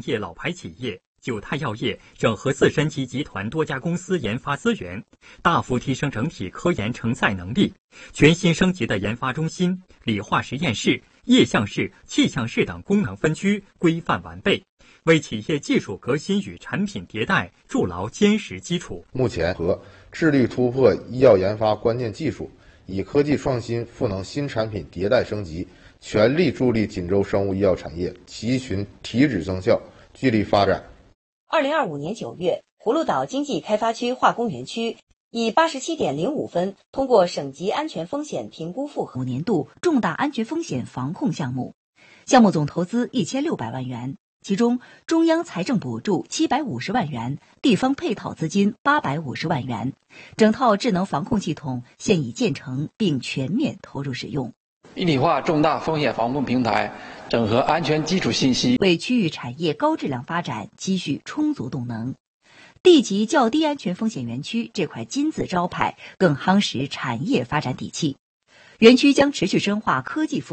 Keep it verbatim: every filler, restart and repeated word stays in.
业老牌企业九泰药业整合四神级集团多家公司研发资源，大幅提升整体科研承载能力。全新升级的研发中心、理化实验室、液象室、气象室等功能分区规范完备，为企业技术革新与产品迭代筑牢坚实基础。 目前和致力突破医药研发关键技术，以科技创新赋能新产品迭代升级，全力助力锦州生物医药产业集群提质增效，聚力发展。 二零二五年九月，葫芦岛经济开发区化工园区以八十七点零五分通过省级安全风险评估复核年度重大安全风险防控项目，项目总投资一千六百万元，其中中央财政补助七百五十万元，地方配套资金八百五十万元，整套智能防控系统现已建成并全面投入使用。 一体化重大风险防控平台，整合安全基础信息， 为区域产业高质量发展积蓄充足动能。地级较低安全风险园区这块金字招牌更夯实产业发展底气。园区将持续深化科技